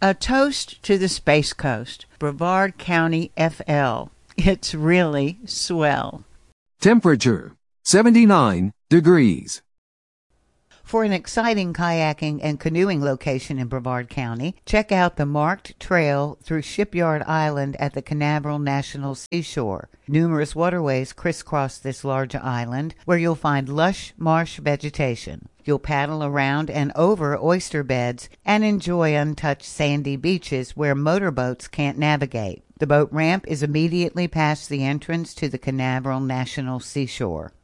A toast to the Space Coast, Brevard County, FL. It's really swell. Temperature, 79 degrees. For an exciting kayaking and canoeing location in Brevard County, check out the marked trail through Shipyard Island at the Canaveral National Seashore. Numerous waterways crisscross this large island where you'll find lush marsh vegetation. You'll paddle around and over oyster beds and enjoy untouched sandy beaches where motorboats can't navigate. The boat ramp is immediately past the entrance to the Canaveral National Seashore.